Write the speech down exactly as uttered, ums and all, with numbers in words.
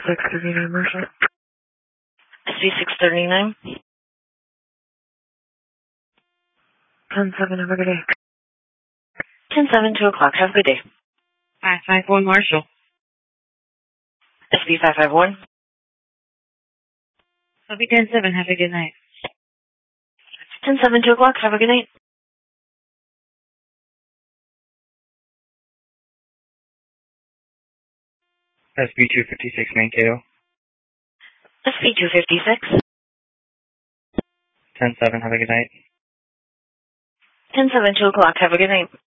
six thirty-nine, Marshall. S B six thirty-nine. ten seven, have a good day. ten seven, two o'clock. Have a good day. five five one, Marshall. S B five five one. S B ten seven, have a good night. ten seven, two o'clock. Have a good night. S B two fifty-six, Mankato. S B two fifty-six. ten seven, have a good night. ten seven, two o'clock. Have a good night.